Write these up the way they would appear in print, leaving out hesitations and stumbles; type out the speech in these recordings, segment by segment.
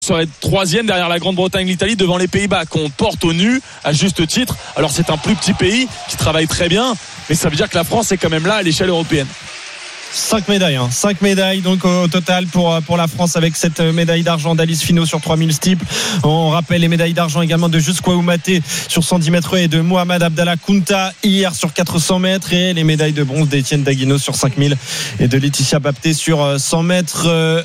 serait troisième derrière la Grande-Bretagne, l'Italie, devant les Pays-Bas qu'on porte au nu à juste titre. Alors c'est un plus petit pays qui travaille très bien, mais ça veut dire que la France est quand même là à l'échelle européenne. 5 médailles donc au total pour la France, avec cette médaille d'argent d'Alice Finot sur 3000 steeple. On rappelle les médailles d'argent également de Just Koumaté sur 110 mètres et de Mohamed Abdallah Kounta hier sur 400 mètres, et les médailles de bronze d'Étienne Daguino sur 5000 et de Laetitia Bapté sur 100 mètres.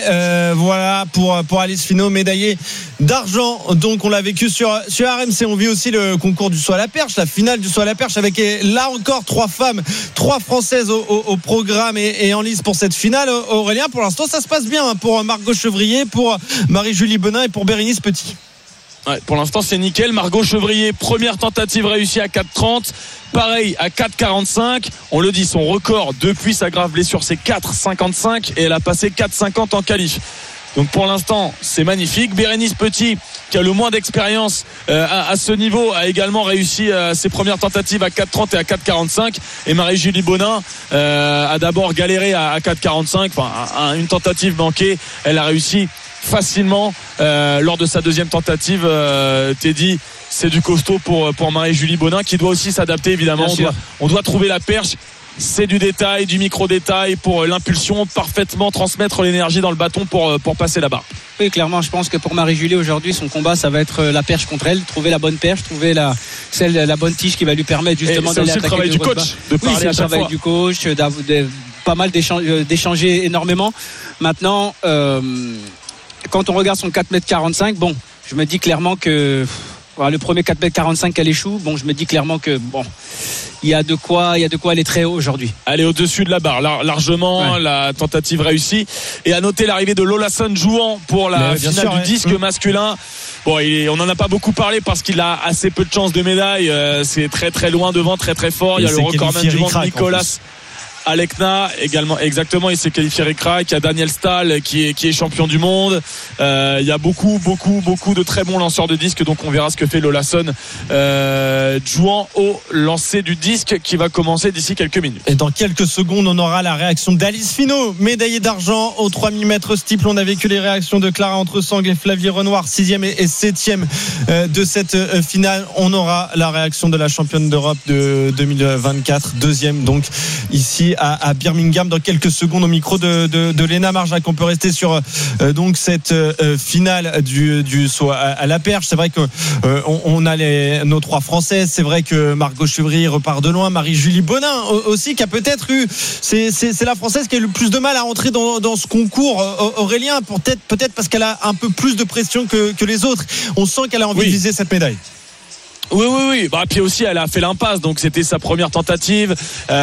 Voilà pour Alice Finot, médaillée d'argent. Donc on l'a vécu sur RMC. On vit aussi le concours du saut à la perche, la finale du saut à la perche, avec là encore 3 Françaises au programme et en lice pour cette finale. Aurélien, pour l'instant ça se passe bien pour Margot Chevrier, pour Marie-Julie Bonin et pour Bérénice Petit. Ouais, pour l'instant c'est nickel. Margot Chevrier, première tentative réussie à 4,30, pareil à 4,45. On le dit, son record depuis sa grave blessure c'est 4,55 et elle a passé 4,50 en qualif. Donc pour l'instant c'est magnifique. Bérénice Petit, qui a le moins d'expérience à ce niveau, a également réussi ses premières tentatives à 4,30 et à 4,45. Et Marie-Julie Bonin a d'abord galéré à 4,45, enfin une tentative manquée. Elle a réussi facilement lors de sa deuxième tentative. Teddy, c'est du costaud pour Marie-Julie Bonin, qui doit aussi s'adapter évidemment. On doit trouver la perche. C'est du détail, du micro-détail pour l'impulsion, parfaitement transmettre l'énergie dans le bâton pour passer la barre. Oui, clairement, je pense que pour Marie-Julie aujourd'hui, son combat, ça va être la perche contre elle, trouver la bonne perche, trouver la bonne tige qui va lui permettre justement d'aller attaquer. C'est aussi le travail du coach, de parler c'est à le chaque travail fois. Du coach, pas mal d'échanger énormément. Maintenant, quand on regarde son 4,45 m, bon, je me dis clairement que le premier 4,45 m qu'elle échoue, bon, je me dis clairement que bon, il y a de quoi aller très haut aujourd'hui. Aller au-dessus de la barre, largement. Ouais. La tentative réussie. Et à noter l'arrivée de Lolason Jouan pour la finale du disque masculin. Bon, on n'en a pas beaucoup parlé parce qu'il a assez peu de chances de médaille. C'est très très loin devant, très très fort. Il y a le recordman du monde Nicolas Alekna également, exactement, il s'est qualifié Ric-Rac. Il y a Daniel Stahl qui est champion du monde. Il y a beaucoup de très bons lanceurs de disques, donc on verra ce que fait Lolason jouant au lancer du disque qui va commencer d'ici quelques minutes. Et dans quelques secondes, on aura la réaction d'Alice Finot, médaillée d'argent aux 3000 mètres steeple. On a vécu les réactions de Clara Entresang et Flavie Renoir, 6e et 7e de cette finale. On aura la réaction de la championne d'Europe de 2024, 2e donc ici à Birmingham dans quelques secondes au micro de Léna Marjac. On peut rester sur donc cette finale du saut à la perche. C'est vrai que on a nos 3 Françaises. C'est vrai que Margot Chevrier repart de loin. Marie-Julie Bonin aussi, qui a peut-être eu, c'est la Française qui a eu le plus de mal à rentrer dans ce concours. Aurélien, peut-être parce qu'elle a un peu plus de pression que les autres. On sent qu'elle a envie de viser cette médaille. Oui. Puis aussi, elle a fait l'impasse, donc c'était sa première tentative.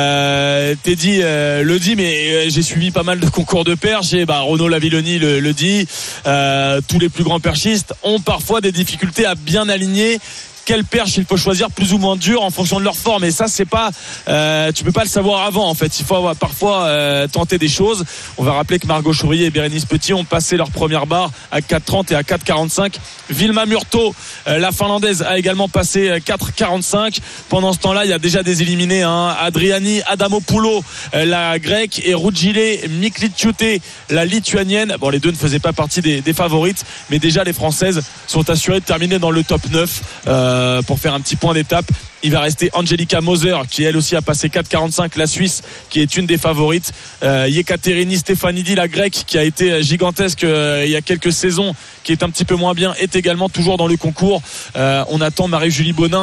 Teddy le dit, mais j'ai suivi pas mal de concours de perche et Renaud Lavilloni le dit. Tous les plus grands perchistes ont parfois des difficultés à bien aligner quelle perche il faut choisir plus ou moins dur en fonction de leur forme, et ça c'est pas tu peux pas le savoir avant en fait. Il faut parfois tenter des choses. On va rappeler que Margot Chevrier et Bérénice Petit ont passé leur première barre à 4,30 et à 4,45. Vilma Murto, la finlandaise, a également passé 4,45. Pendant ce temps-là, il y a déjà des éliminés, Adriani Adamopoulos, la grecque, et Rugile Miklitsiote, la lituanienne. Bon, les deux ne faisaient pas partie des favorites, mais déjà les françaises sont assurées de terminer dans le top 9 pour faire un petit point d'étape. Il va rester Angelika Moser, qui elle aussi a passé 4,45, la Suisse, qui est une des favorites. Yekaterini Stefanidi, la grecque, qui a été gigantesque il y a quelques saisons, qui est un petit peu moins bien, est également toujours dans le concours. On attend Marie-Julie Bonin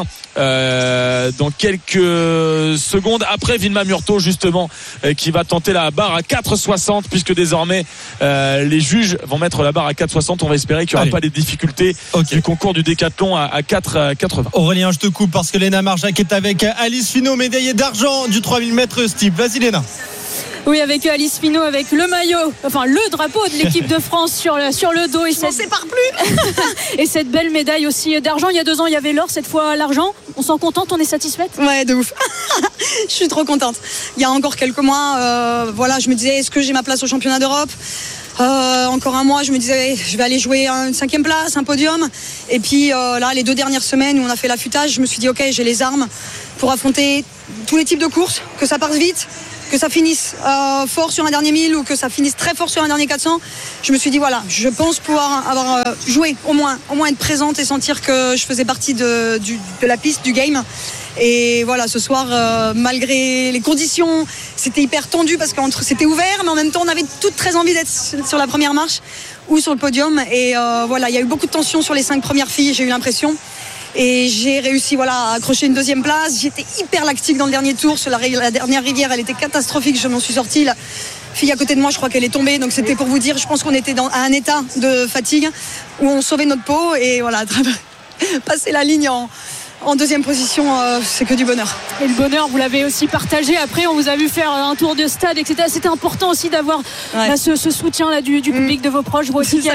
dans quelques secondes après Vilma Murto, justement, qui va tenter la barre à 4,60, puisque désormais les juges vont mettre la barre à 4,60. On va espérer qu'il n'y aura pas des difficultés du concours du décathlon à 4,80. Aurélien, je te coupe parce que Léna Marjac est avec Alice Finot, médaillée d'argent du 3000 mètres steeple. Vas-y Léna. Oui, avec Alice Finot, avec le maillot, enfin le drapeau de l'équipe de France sur le dos. Je m'en sépare plus. Et cette belle médaille aussi d'argent. Il y a 2 ans, il y avait l'or, cette fois l'argent. On s'en contente, on est satisfaite? Ouais, de ouf. Je suis trop contente. Il y a encore quelques mois, je me disais, est-ce que j'ai ma place au championnat d'Europe? Encore un mois, je me disais je vais aller jouer une 5e place, un podium. Et puis là, les 2 dernières semaines où on a fait l'affûtage, je me suis dit ok, j'ai les armes pour affronter tous les types de courses, que ça parte vite, que ça finisse fort sur un dernier 1000 ou que ça finisse très fort sur un dernier 400, je me suis dit voilà, je pense pouvoir avoir joué au moins être présente et sentir que je faisais partie de la piste, du game. Et voilà, ce soir, malgré les conditions, c'était hyper tendu parce que c'était ouvert, mais en même temps, on avait toutes très envie d'être sur la première marche ou sur le podium. Et voilà, il y a eu beaucoup de tension sur les 5 premières filles, j'ai eu l'impression. Et j'ai réussi à accrocher une deuxième place. J'étais hyper lactique dans le dernier tour. Sur la dernière rivière, elle était catastrophique. Je m'en suis sortie. La fille à côté de moi, je crois qu'elle est tombée. Donc c'était pour vous dire, je pense qu'on était à un état de fatigue où on sauvait notre peau. Et voilà, passer la ligne en deuxième position, c'est que du bonheur. Et le bonheur, vous l'avez aussi partagé. Après, on vous a vu faire un tour de stade, etc. C'était important aussi d'avoir ce soutien là, du public, de vos proches. Vous aussi,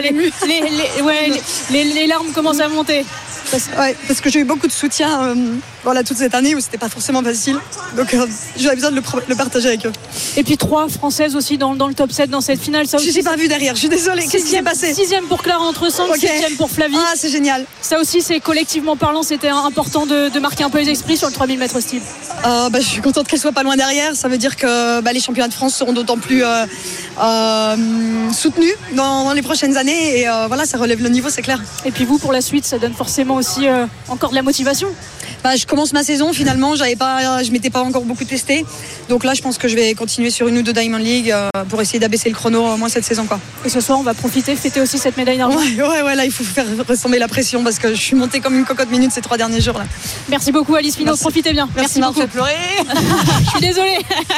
les larmes commencent à monter. Parce que j'ai eu beaucoup de soutien toute cette année où c'était pas forcément facile. Donc j'avais besoin de le partager avec eux. Et puis 3 Françaises aussi dans le top 7 dans cette finale. Ça aussi, je n'ai pas vu derrière, je suis désolée. Qu'est-ce qui s'est passé? 6e pour Clara Entresemble, 7e pour Flavie. Ah, c'est génial. Ça aussi, c'est collectivement parlant, c'était important de marquer un peu les esprits sur le 3000 mètres steep. Je suis contente qu'elle soit pas loin derrière. Ça veut dire que les championnats de France seront d'autant plus soutenus dans les prochaines années. Et ça relève le niveau, c'est clair. Et puis vous, pour la suite, ça donne forcément aussi encore de la motivation. Je commence ma saison finalement, je m'étais pas encore beaucoup testée. Donc là, je pense que je vais continuer sur une ou 2 Diamond League pour essayer d'abaisser le chrono au moins cette saison, quoi. Et ce soir, on va profiter, fêter aussi cette médaille d'argent. Ouais, là, il faut faire retomber la pression parce que je suis montée comme une cocotte minute ces 3 derniers jours là. Merci beaucoup, Alice Finot. Profitez bien. Merci beaucoup. Fait pleurer. Je suis désolée.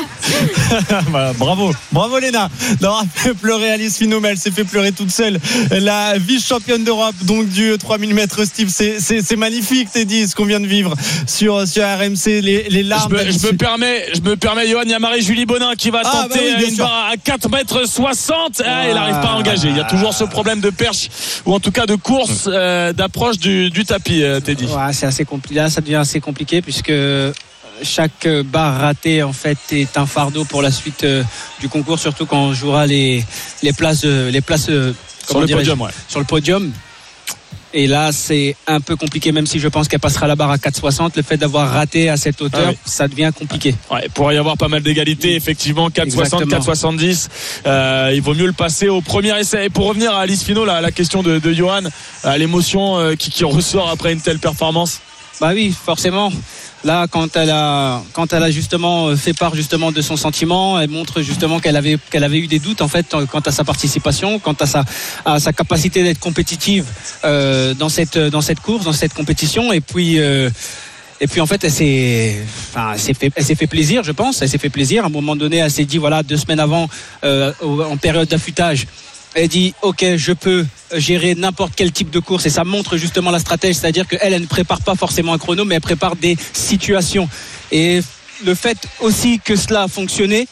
Voilà, bravo Léna d'avoir fait pleurer Alice Finot, mais elle s'est fait pleurer toute seule. La vice-championne d'Europe donc du 3000 mètres steep, c'est magnifique, Teddy, ce qu'on vient de vivre sur RMC, les larmes. Je me permets, Johan, il y a Marie-Julie Bonin qui va tenter une barre à 4,60 m. Elle n'arrive pas à engager. Il y a toujours ce problème de perche ou en tout cas de course, d'approche du tapis, Teddy. Ouais, c'est assez compliqué. Là, ça devient assez compliqué puisque chaque barre ratée en fait est un fardeau pour la suite du concours, surtout quand on jouera les places sur le podium. Sur le podium. Et là, c'est un peu compliqué, même si je pense qu'elle passera la barre à 4,60. Le fait d'avoir raté à cette hauteur, ça devient compliqué. Il pourrait y avoir pas mal d'égalité, effectivement. 4,60, 4,70. Il vaut mieux le passer au premier essai. Et pour revenir à Alice Finot, la question de Johan, l'émotion qui ressort après une telle performance. Oui, forcément. Là, quand elle a justement fait part justement de son sentiment, elle montre justement qu'elle avait eu des doutes en fait quant à sa participation, quant à sa capacité d'être compétitive dans cette course, dans cette compétition. Et puis en fait, elle s'est fait plaisir, je pense. Elle s'est fait plaisir. À un moment donné, elle s'est dit 2 semaines avant, en période d'affûtage, elle dit ok, je peux gérer n'importe quel type de course, et ça montre justement la stratégie, c'est-à-dire qu'elle ne prépare pas forcément un chrono, mais elle prépare des situations. Et le fait aussi que cela a fonctionné,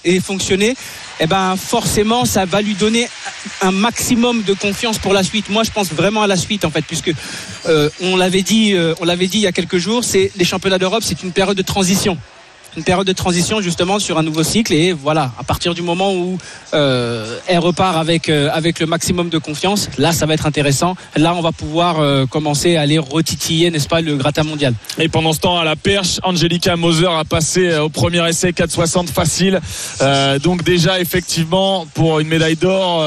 forcément ça va lui donner un maximum de confiance pour la suite. Moi je pense vraiment à la suite en fait, puisque on l'avait dit il y a quelques jours, c'est les championnats d'Europe, c'est une période de transition. Une période de transition justement sur un nouveau cycle, et voilà, à partir du moment où elle repart avec le maximum de confiance, là ça va être intéressant. Là on va pouvoir commencer à aller retitiller, n'est-ce pas, le gratin mondial. Et pendant ce temps, à la perche, Angelika Moser a passé au premier essai 4,60 facile, donc déjà effectivement pour une médaille d'or,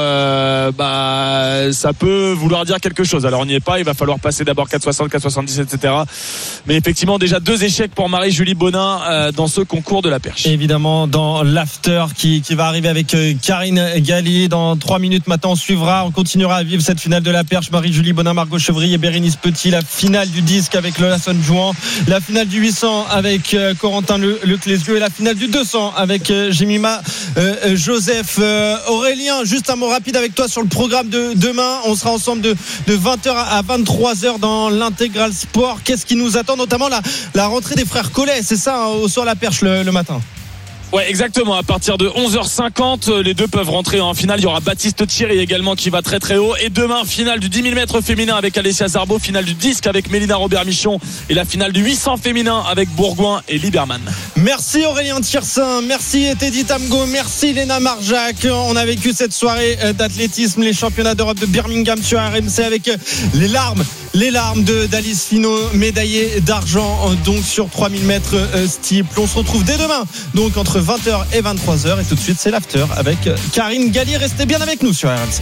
ça peut vouloir dire quelque chose. Alors on n'y est pas, il va falloir passer d'abord 4,60, 4,70, etc. Mais effectivement déjà 2 échecs pour Marie-Julie Bonin dans ce concours de la perche. Évidemment, dans l'after qui va arriver avec Karine Galli dans 3 minutes maintenant, on continuera à vivre cette finale de la perche. Marie-Julie Bonin, Margot Chevrier et Bérénice Petit, la finale du disque avec Lola Sonjouan, la finale du 800 avec Corentin Leclésieux et la finale du 200 avec Jemima Joseph. Aurélien, juste un mot rapide avec toi sur le programme de demain. On sera ensemble de 20h à 23h dans l'Intégral Sport. Qu'est-ce qui nous attend, notamment la rentrée des frères Collet, c'est ça, au soir la perche le matin? Ouais, exactement. À partir de 11h50, les deux peuvent rentrer en finale. Il y aura Baptiste Thierry également qui va très très haut. Et demain, finale du 10 000 mètres féminin avec Alessia Zarbo, finale du disque avec Mélina Robert-Michon et la finale du 800 féminin avec Bourgoin et Lieberman. Merci Aurélien Thiersin, merci Teddy Tamgo, merci Léna Marjac. On a vécu cette soirée d'athlétisme, les championnats d'Europe de Birmingham sur RMC avec les larmes les larmes d'Alice Finot, médaillée d'argent donc sur 3000 mètres steeple. On se retrouve dès demain donc entre 20h et 23h et tout de suite c'est l'after avec Karine Galli. Restez bien avec nous sur RMC.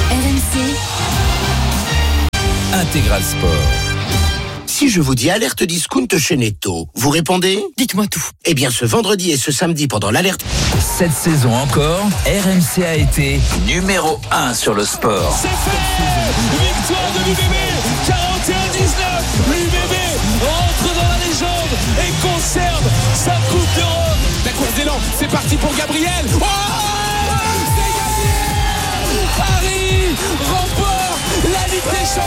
Intégral Sport. Si je vous dis alerte discount chez Netto, vous répondez ? Dites-moi tout. Eh bien, ce vendredi et ce samedi pendant l'alerte. Cette saison encore, RMC a été numéro 1 sur le sport. C'est fait. Victoire de l'UBB 41-19. L'UBB rentre dans la légende et conserve sa Coupe d'Europe. La course d'élan, c'est parti pour Gabriel. Oh, c'est gagné. Paris remporte la Ligue des Champions.